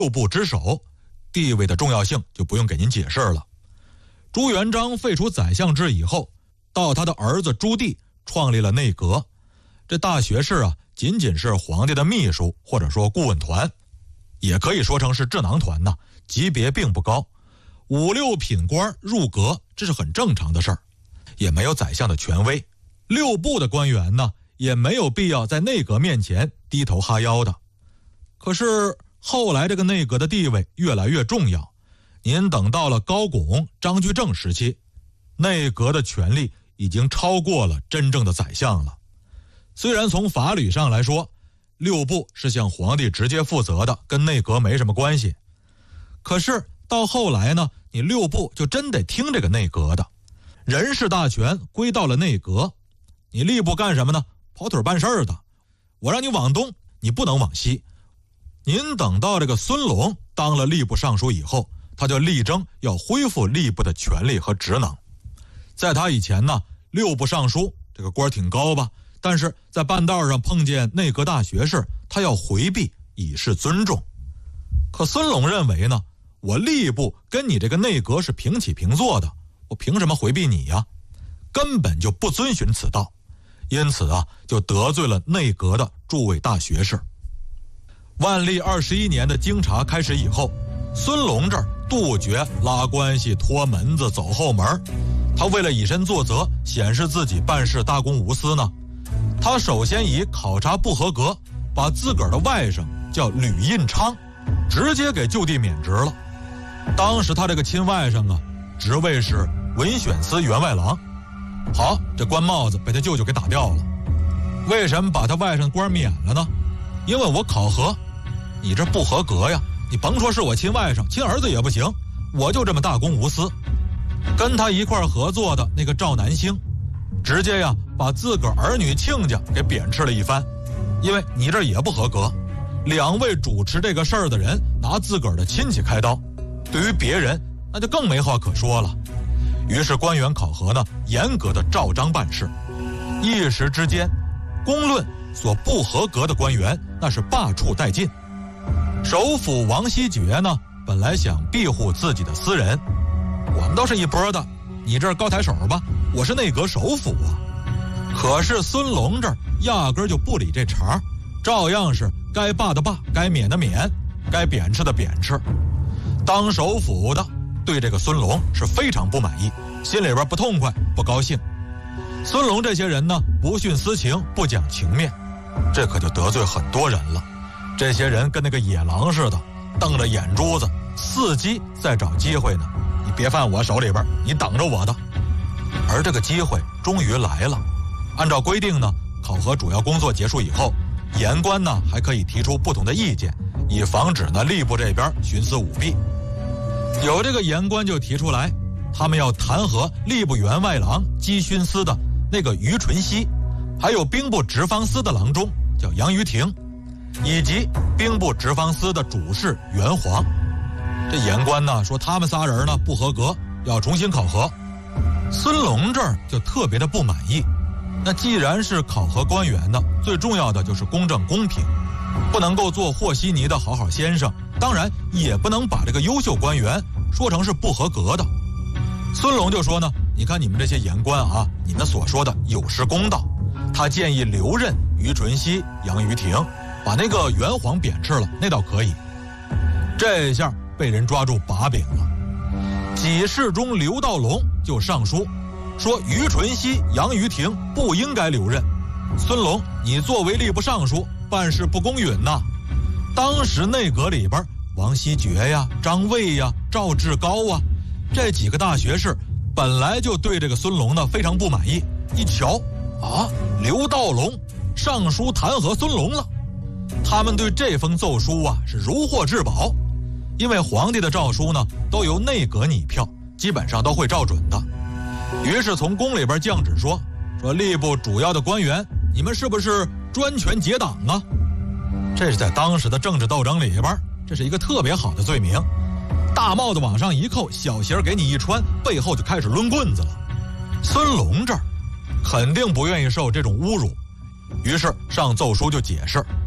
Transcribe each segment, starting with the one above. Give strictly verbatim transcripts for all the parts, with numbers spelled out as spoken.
六部之首，地位的重要性就不用给您解释了。朱元璋废除宰相制以后，到他的儿子朱棣创立了内阁。这大学士啊，仅仅是皇帝的秘书或者说顾问团，也可以说成是智囊团呐，级别并不高。五六品官入阁，这是很正常的事儿，也没有宰相的权威。六部的官员呢，也没有必要在内阁面前低头哈腰的。可是后来这个内阁的地位越来越重要，您等到了高拱、张居正时期，内阁的权力已经超过了真正的宰相了。虽然从法理上来说，六部是向皇帝直接负责的，跟内阁没什么关系，可是到后来呢，你六部就真得听这个内阁的，人事大权归到了内阁。你吏部干什么呢？跑腿办事儿的，我让你往东，你不能往西。您等到这个孙龙当了吏部尚书以后，他就力争要恢复吏部的权力和职能。在他以前呢，六部尚书这个官挺高吧，但是在半道上碰见内阁大学士，他要回避以示尊重。可孙龙认为呢，我吏部跟你这个内阁是平起平坐的，我凭什么回避你呀？根本就不遵循此道，因此啊，就得罪了内阁的诸位大学士。万历二十一年的京察开始以后，孙龙这儿杜绝拉关系、托门子、走后门。他为了以身作则，显示自己办事大公无私呢，他首先以考察不合格，把自个儿的外甥叫吕印昌，直接给就地免职了。当时他这个亲外甥啊，职位是文选司员外郎。好，这官帽子被他舅舅给打掉了。为什么把他外甥官免了呢？因为我考核，你这不合格呀，你甭说是我亲外甥，亲儿子也不行，我就这么大公无私。跟他一块合作的那个赵南星，直接呀把自个儿儿女亲家给贬斥了一番，因为你这也不合格。两位主持这个事儿的人拿自个儿的亲戚开刀，对于别人那就更没话可说了。于是官员考核呢，严格的照章办事，一时之间，公论所不合格的官员那是罢黜殆尽。首辅王希爵呢，本来想庇护自己的私人，我们都是一波的，你这儿高抬手吧，我是内阁首辅啊。可是孙龙这儿压根儿就不理这茬，照样是该罢的罢，该免的免，该贬斥的贬斥。当首辅的对这个孙龙是非常不满意，心里边不痛快不高兴。孙龙这些人呢，不徇私情，不讲情面，这可就得罪很多人了。这些人跟那个野狼似的，瞪着眼珠子，伺机在找机会呢，你别犯我手里边，你等着我的。而这个机会终于来了。按照规定呢，考核主要工作结束以后，言官呢还可以提出不同的意见，以防止呢吏部这边徇私舞弊。有这个言官就提出来，他们要弹劾吏部员外郎稽勋司的那个于纯熙，还有兵部直方司的郎中叫杨于廷，以及兵部直方司的主事袁黄。这言官呢说他们仨人呢不合格，要重新考核。孙龙这儿就特别的不满意。那既然是考核官员的，最重要的就是公正公平，不能够做和稀泥的好好先生，当然也不能把这个优秀官员说成是不合格的。孙龙就说呢，你看你们这些言官啊，你们所说的有失公道。他建议留任于纯熙、杨于廷，把那个袁黄贬斥了，那倒可以。这下被人抓住把柄了。给事中刘道龙就上书说，于纯熙、杨于廷不应该留任。孙龙，你作为吏部尚书，办事不公允呐。当时内阁里边，王希爵呀、张卫呀、赵志高啊，这几个大学士本来就对这个孙龙呢非常不满意。一瞧啊，刘道龙上书弹劾孙龙了，他们对这封奏书啊是如获至宝。因为皇帝的诏书呢都由内阁拟票，基本上都会照准的。于是从宫里边降旨说，说吏部主要的官员，你们是不是专权结党啊？这是在当时的政治斗争里边，这是一个特别好的罪名。大帽子往上一扣，小鞋给你一穿，背后就开始抡棍子了。孙龙这儿肯定不愿意受这种侮辱，于是上奏书就解释，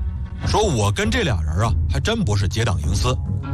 说我跟这俩人啊，还真不是结党营私。